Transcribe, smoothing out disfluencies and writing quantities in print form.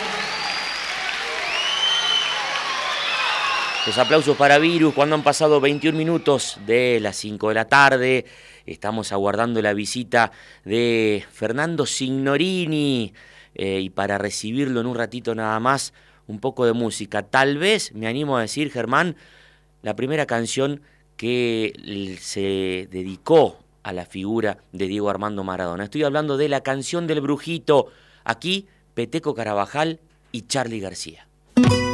Los aplausos para Virus cuando han pasado 21 minutos de las 5 de la tarde. Estamos aguardando la visita de Fernando Signorini y para recibirlo en un ratito nada más, un poco de música. Tal vez, me animo a decir, Germán, la primera canción que se dedicó a la figura de Diego Armando Maradona. Estoy hablando de la canción del Brujito. Aquí, Peteco Carabajal y Charly García.